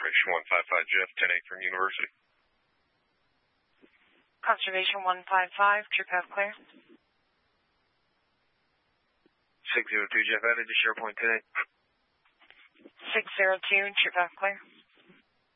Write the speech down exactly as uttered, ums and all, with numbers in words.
Conservation one five five, Jeff, ten eight from University. Conservation one five five, true path clear. six zero two, Jeff, added to SharePoint ten eight. six zero two, true path clear.